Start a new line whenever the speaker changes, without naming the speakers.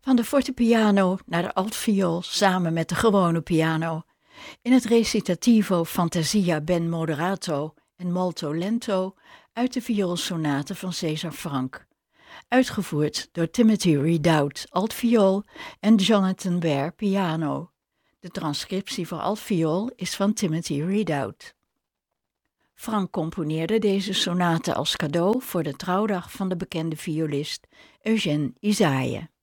Van de fortepiano naar de altviool samen met de gewone piano. In het recitativo Fantasia ben moderato en molto lento uit de vioolsonate van César Franck. Uitgevoerd door Timothy Ridout, altviool en Jonathan Ware, piano. De transcriptie voor altviool is van Timothy Ridout. Franck componeerde deze sonate als cadeau voor de trouwdag van de bekende violist Eugène Ysaye.